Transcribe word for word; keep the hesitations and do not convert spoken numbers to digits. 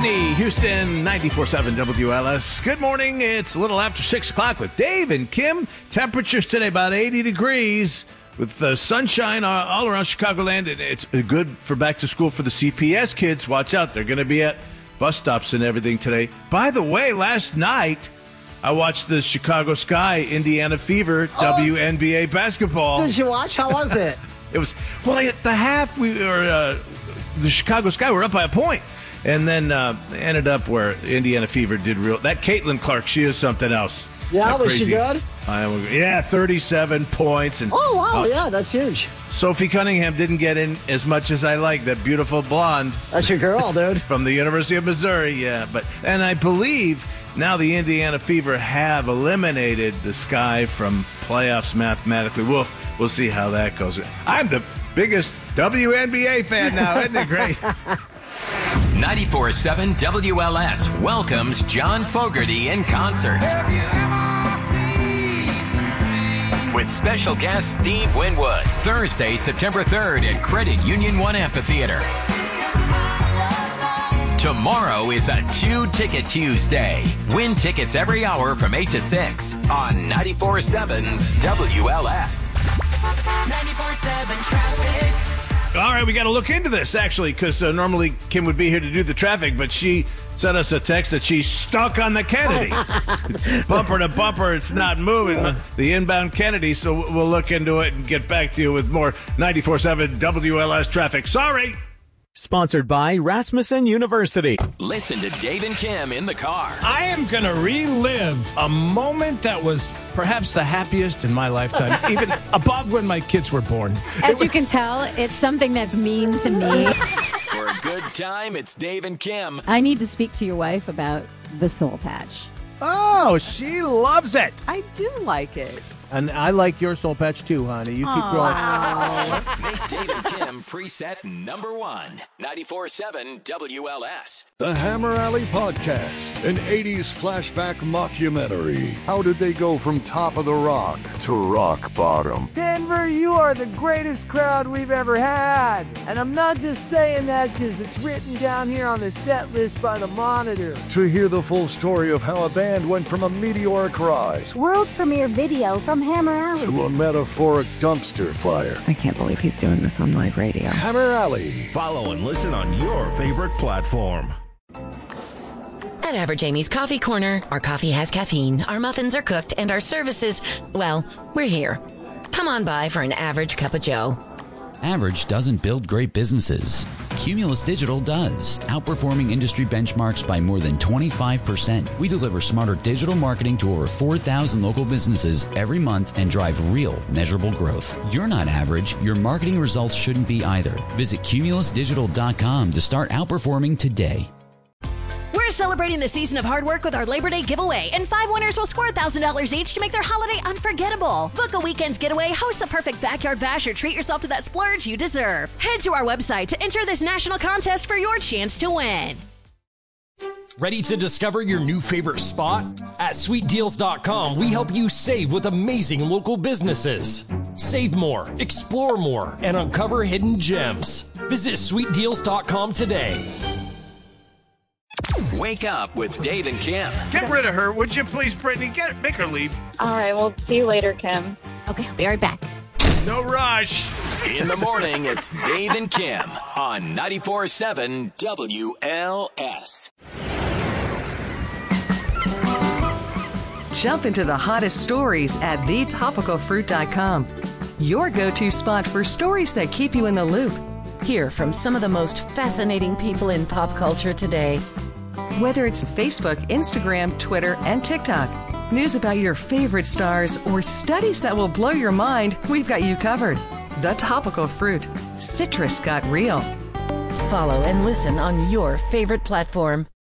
Whitney, Houston, ninety-four point seven W L S. Good morning. It's a little after six o'clock with Dave and Kim. Temperatures today about eighty degrees with the sunshine all around Chicagoland. And it's good for back to school for the C P S kids. Watch out. They're going to be at bus stops and everything today. By the way, last night I watched the Chicago Sky Indiana Fever oh. W N B A basketball. Did you watch? How was it? It was, well, at the half, we were, uh, the Chicago Sky were up by a point. And then uh, ended up where Indiana Fever did real. That Caitlin Clark, she is something else. Yeah, was she good? I, yeah, thirty-seven points. And oh, wow, uh, yeah, that's huge. Sophie Cunningham didn't get in as much as I like, that beautiful blonde. That's your girl, dude. From the University of Missouri, yeah. But and I believe now the Indiana Fever have eliminated the Sky from playoffs mathematically. We'll, we'll see how that goes. I'm the biggest W N B A fan now, isn't it great? ninety-four point seven W L S welcomes John Fogerty in concert. With special guest Steve Winwood. Thursday, September third at Credit Union One Amphitheater. Tomorrow is a two-ticket Tuesday. Win tickets every hour from eight to six on ninety-four point seven W L S. ninety-four point seven traffic. All right, we got to look into this, actually, because uh, normally Kim would be here to do the traffic, but she sent us a text that she's stuck on the Kennedy. Bumper to bumper, it's not moving, the inbound Kennedy, so we'll look into it and get back to you with more ninety-four point seven W L S traffic. Sorry! Sponsored by Rasmussen University. Listen to Dave and Kim in the car. I am going to relive a moment that was perhaps the happiest in my lifetime, even above when my kids were born. As you can tell, it's something that's mean to me. For a good time, it's Dave and Kim. I need to speak to your wife about the soul patch. Oh, she loves it. I do like it. And I like your soul patch too, honey. You keep growing. Wow. Make Dave and Kim preset number one. ninety-four point seven W L S. The Hammer Alley Podcast, an eighties flashback mockumentary. How did they go from top of the rock to rock bottom? Denver, you are the greatest crowd we've ever had. And I'm not just saying that because it's written down here on the set list by the Monitor. To hear the full story of how a band went from a meteoric rise, world premiere video from Hammer Alley, to a metaphoric dumpster fire. I can't believe he's doing this on live radio. Hammer Alley. Follow and listen on your favorite platform. At Average Amy's Coffee Corner, our coffee has caffeine, our muffins are cooked, and our services, well, we're here. Come on by for an average cup of joe. Average doesn't build great businesses. Cumulus Digital does, outperforming industry benchmarks by more than twenty-five percent. We deliver smarter digital marketing to over four thousand local businesses every month and drive real, measurable growth. You're not average. Your marketing results shouldn't be either. Visit cumulus digital dot com to start outperforming today. We're celebrating the season of hard work with our Labor Day giveaway, and five winners will score one thousand dollars each to make their holiday unforgettable. Book a weekend's getaway, host a perfect backyard bash, or treat yourself to that splurge you deserve. Head to our website to enter this national contest for your chance to win. Ready to discover your new favorite spot? At sweet deals dot com, we help you save with amazing local businesses. Save more, explore more, and uncover hidden gems. Visit sweet deals dot com today. Wake up with Dave and Kim. Get rid of her, would you please, Brittany? Get make her leave. All right, well, see you later, Kim. Okay, I'll be right back. No rush. In the morning, it's Dave and Kim on ninety-four point seven W L S. Jump into the hottest stories at the topical fruit dot com. Your go-to spot for stories that keep you in the loop. Hear from some of the most fascinating people in pop culture today. Whether it's Facebook, Instagram, Twitter, and TikTok, news about your favorite stars, or studies that will blow your mind, we've got you covered. The Topical Fruit. Citrus got real. Follow and listen on your favorite platform.